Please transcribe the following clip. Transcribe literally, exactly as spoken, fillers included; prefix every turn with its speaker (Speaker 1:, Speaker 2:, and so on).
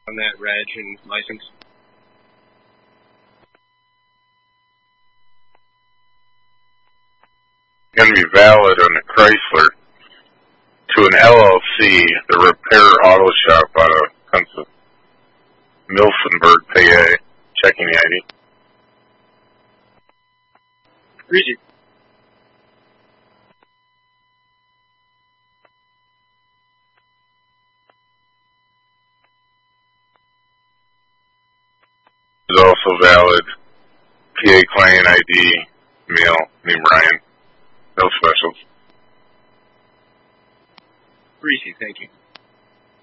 Speaker 1: on that reg and license.
Speaker 2: Going to be valid on the Chrysler to an L L C, the Repair Auto Shop out of Pennsylvania, Milfenburg, P A. Checking the I D.
Speaker 1: Received.
Speaker 2: Is also valid. P A client I D, male, named Ryan. No specials.
Speaker 1: Received, thank you.